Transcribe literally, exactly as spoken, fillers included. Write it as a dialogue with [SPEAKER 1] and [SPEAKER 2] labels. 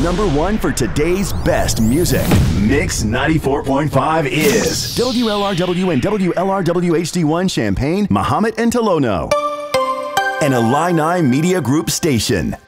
[SPEAKER 1] number one for today's best music. Mix ninety-four point five is W L R W and W L R W H D one Champaign, Mahomet and Tolono. An Illini Media Group station.